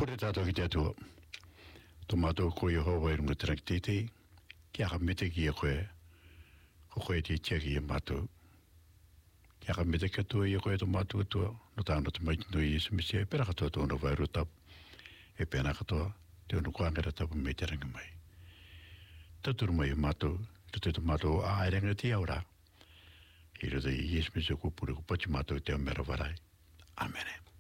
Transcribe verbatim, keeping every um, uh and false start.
Pure tato ki te atua. Tō mātou ko i hoa i runga tarak tētei, kia ka mete ki a koe, ko koe te tia ki a mātou. Kia ka mete katua i a koe tō mātou atua, no tāna te maiti no i Yesu Mesia, e pera katoa tōna vairu tapu, e pēna katoa, te onu kuangera tapu me te ranga mai. Taturu mai a mātou, te te mātou a aerenga te aura. I rata i Yesu Mesia ko pure ko pachi mātou te o mera varai. Amen.